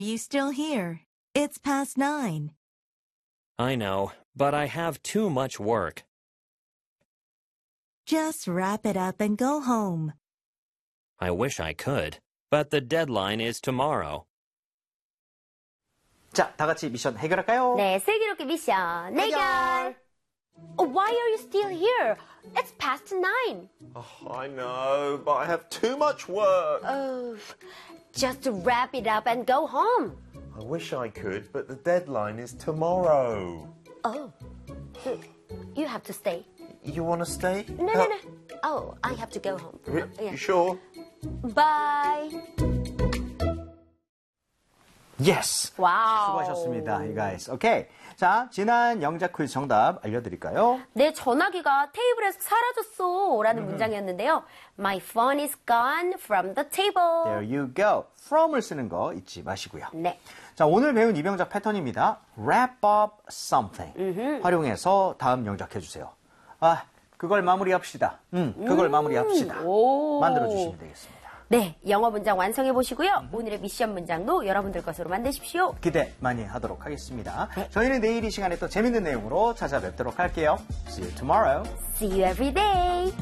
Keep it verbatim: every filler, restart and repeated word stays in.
You still here? It's past nine. I know, but I have too much work. Just wrap it up and go home. I wish I could, but the deadline is tomorrow. 자, 다 같이 미션 해결할까요? 네, 슬기롭게 미션 해결! Oh, why are you still here? It's past nine. Oh, I know, but I have too much work. Oh, just wrap it up and go home. I wish I could, but the deadline is tomorrow. Oh, so you have to stay. You want to stay? No, no, no. Oh, I have to go home. Re- Yeah. You sure? Bye. Yes. 와우. 수고하셨습니다, you guys. 오케이. 자, 지난 영작 퀴즈 정답 알려드릴까요? 내 전화기가 테이블에서 사라졌어 라는 문장이었는데요. My phone is gone from the table. There you go. from을 쓰는 거 잊지 마시고요. 네. 자, 오늘 배운 이 병작 패턴입니다. wrap up something. 음흠. 활용해서 다음 영작 해주세요. 아, 그걸 마무리합시다. 음, 그걸 음. 마무리합시다. 오. 만들어주시면 되겠습니다. 네, 영어 문장 완성해 보시고요. 오늘의 미션 문장도 여러분들 것으로 만드십시오. 기대 많이 하도록 하겠습니다. 네. 저희는 내일 이 시간에 또 재밌는 내용으로 찾아뵙도록 할게요. See you tomorrow. See you every day.